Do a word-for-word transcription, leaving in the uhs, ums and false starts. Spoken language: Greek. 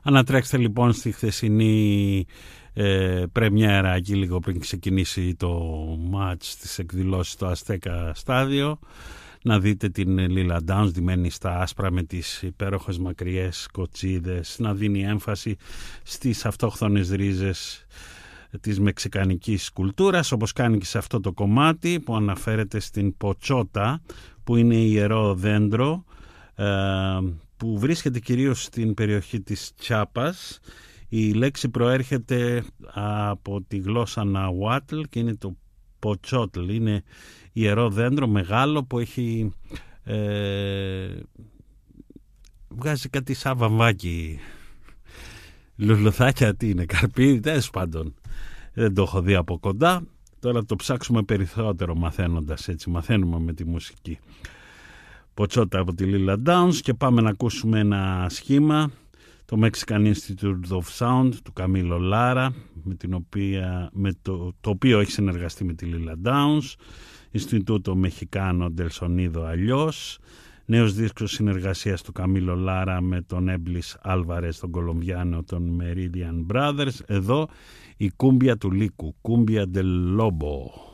Ανατρέξτε λοιπόν στη χθεσινή ε, πρεμιέρα εκεί λίγο πριν ξεκινήσει το μάτς της εκδηλώσης στο Αστέκα στάδιο, να δείτε την Lila Downs ντυμένη στα άσπρα με τις υπέροχες μακριές κοτσίδες, να δίνει έμφαση στις αυτόχθονες ρίζες της μεξικανικής κουλτούρας, όπως κάνει και σε αυτό το κομμάτι που αναφέρεται στην ποτσότα, που είναι ιερό δέντρο ε, που βρίσκεται κυρίως στην περιοχή της Τσιάπας. Η λέξη προέρχεται από τη γλώσσα Ναουάτλ και είναι το ποτσότλ. Είναι ιερό δέντρο μεγάλο που έχει ε, βγάζει κάτι σαν βαμβάκι, λουλουθάκια, τι είναι, καρπίδι, τέλος πάντων. Δεν το έχω δει από κοντά. Τώρα το ψάξουμε περισσότερο μαθαίνοντας, έτσι μαθαίνουμε με τη μουσική. Ποτσότα από τη Lila Downs, και πάμε να ακούσουμε ένα σχήμα, το Mexican Institute of Sound του Καμίλο Λάρα, με, την οποία, με το, το οποίο έχει συνεργαστεί με τη Lila Downs. Ινστιτούτο Μεχικάνο del Sonido αλλιώς. Νέος δίσκος συνεργασίας του Καμίλο Λάρα με τον Έμπλης Άλβαρες, τον Κολομβιάνο των Meridian Brothers. Εδώ η κούμπια του Λύκου, κούμπια del Lobo.